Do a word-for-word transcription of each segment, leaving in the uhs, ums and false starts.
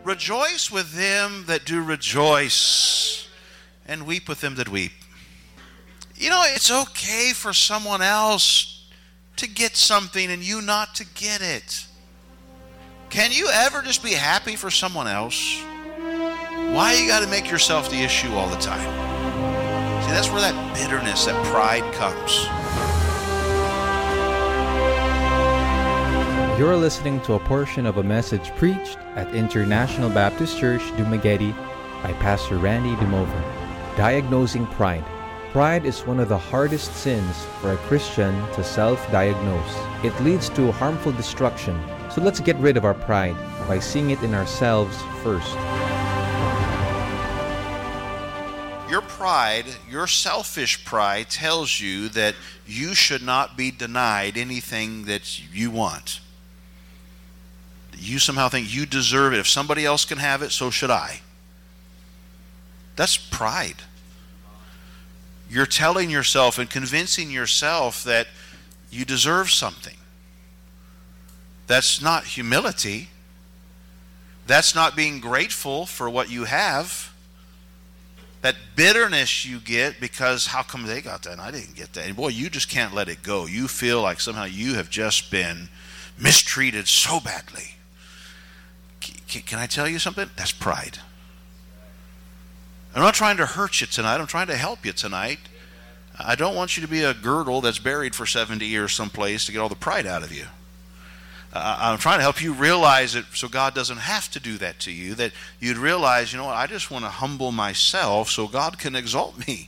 Rejoice with them that do rejoice, and weep with them that weep. You know, it's okay for someone else to get something and you not to get it. Can you ever just be happy for someone else? Why you got to make yourself the issue all the time? See, that's where that bitterness, that pride comes. You're listening to a portion of a message preached at International Baptist Church, Dumaguete by Pastor Randy Dumover. Diagnosing pride. Pride is one of the hardest sins for a Christian to self-diagnose. It leads to harmful destruction. So let's get rid of our pride by seeing it in ourselves first. Your pride, your selfish pride, tells you that you should not be denied anything that you want. You somehow think you deserve it. If somebody else can have it, so should I. That's pride. You're telling yourself and convincing yourself that you deserve something. That's not humility. That's not being grateful for what you have. That bitterness you get because how come they got that and I didn't get that? And boy, you just can't let it go. You feel like somehow you have just been mistreated so badly. Can, can I tell you something? That's pride. I'm not trying to hurt you tonight. I'm trying to help you tonight. I don't want you to be a girdle that's buried for seventy years someplace to get all the pride out of you. Uh, I'm trying to help you realize it so God doesn't have to do that to you, that you'd realize, you know what, I just want to humble myself so God can exalt me.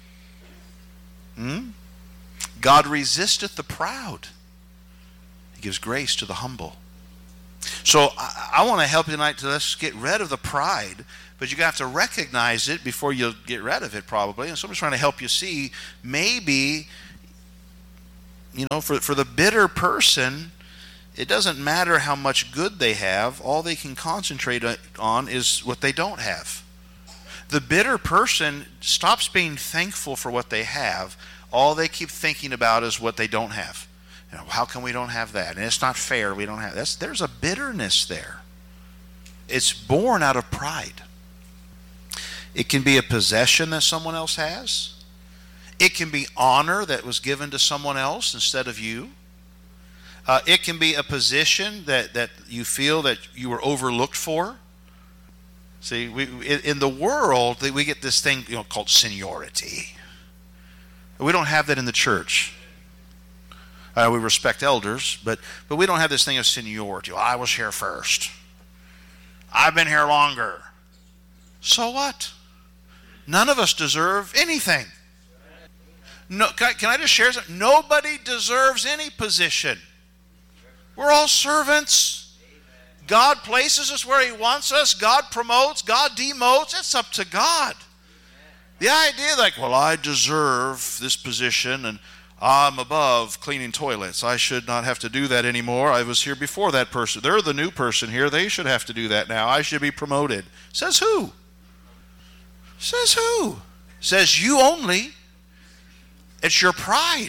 Hmm? God resisteth the proud. He gives grace to the humble. So I, I want to help you tonight to let's get rid of the pride, but you have to recognize it before you get rid of it probably. And so I'm just trying to help you see maybe, you know, for, for the bitter person, it doesn't matter how much good they have. All they can concentrate on is what they don't have. The bitter person stops being thankful for what they have. All they keep thinking about is what they don't have. You know, how come we don't have that? And it's not fair. We don't have that. There's a bitterness there. It's born out of pride. It can be a possession that someone else has. It can be honor that was given to someone else instead of you. Uh, it can be a position that, that you feel that you were overlooked for. See, we, in the world, we get this thing, you know, called seniority. We don't have that in the church. Uh, we respect elders, but, but we don't have this thing of seniority. Well, I was here first. I've been here longer. So what? None of us deserve anything. No, can I, can I just share something? Nobody deserves any position. We're all servants. God places us where He wants us. God promotes. God demotes. It's up to God. The idea like, well, I deserve this position and I'm above cleaning toilets. I should not have to do that anymore. I was here before that person. They're the new person here. They should have to do that now. I should be promoted. Says who? Says who? Says you only. It's your pride.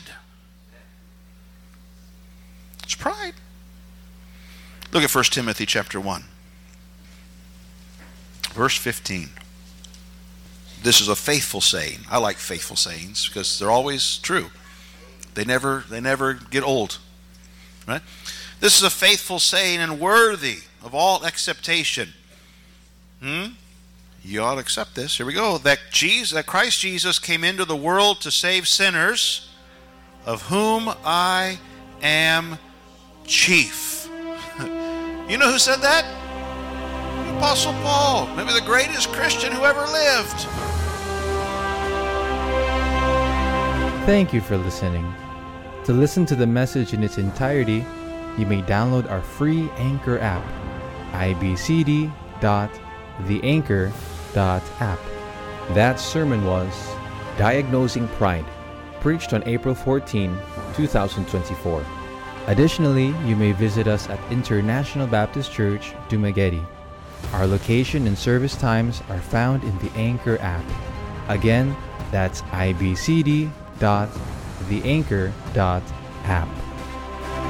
It's pride. Look at First Timothy chapter one. Verse fifteen. This is a faithful saying. I like faithful sayings because they're always true. They never they never get old. Right? This is a faithful saying and worthy of all acceptation. Hmm? You ought to accept this. Here we go. That Jesus, that Christ Jesus came into the world to save sinners, of whom I am chief. You know who said that? The Apostle Paul. Maybe the greatest Christian who ever lived. Thank you for listening. To listen to the message in its entirety, you may download our free Anchor app, i b c d dot the anchor dot app. That sermon was Diagnosing Pride, preached on April fourteenth, twenty twenty-four. Additionally, you may visit us at International Baptist Church, Dumaguete. Our location and service times are found in the Anchor app. Again, that's i b c d dot the anchor dot app.